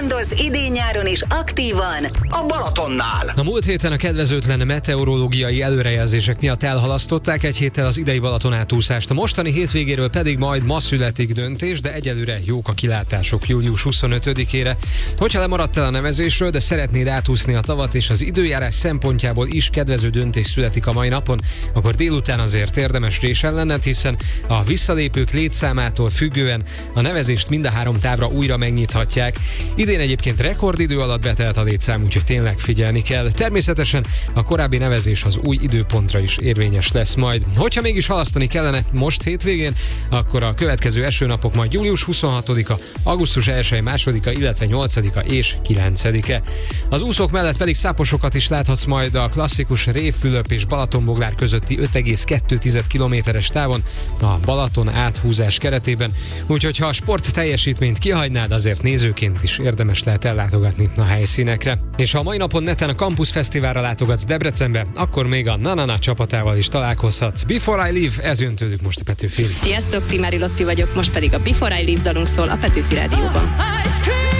kalandoz idén-nyáron is aktívan a Balatonnál. A múlt héten a kedvezőtlen meteorológiai előrejelzések miatt elhalasztották egy héttel az idei Balaton átúszást. A mostani hétvégéről pedig majd ma születik döntés, de egyelőre jók a kilátások július 25-ére. Hogyha lemaradtál a nevezésről, de szeretnéd átúszni a tavat és az időjárás szempontjából is kedvező döntés születik a mai napon, akkor délután azért érdemes résen lenned, hiszen a visszalépők létszámától függően a nevezést mind a 3 távra újra megnyithatják. Idén egyébként rekordidő alatt betelt a létszám, úgyhogy tényleg figyelni kell. Természetesen a korábbi nevezés az új időpontra is érvényes lesz majd. Hogyha mégis halasztani kellene most hétvégén, akkor a következő esőnapok majd július 26-a, augusztus 1-e, 2-a, illetve 8-a és 9-e. Az úszók mellett pedig száposokat is láthatsz majd a klasszikus Révfülöp és Balatonboglár közötti 5,2 kilométeres távon a Balaton áthúzás keretében. Úgyhogy ha a sport teljesítményt kihagynád, azért nézőként is érdemes lehet ellátogatni a helyszínekre. És ha a mai napon neten a Campus Fesztiválra látogatsz Debrecenbe, akkor még a Na-Na-Na csapatával is találkozhatsz. Before I Leave, ez jön tőlük most a Petőfin. Sziasztok, Timári Lotti vagyok, most pedig a Before I Leave dalunk szól a Petőfi Rádióban.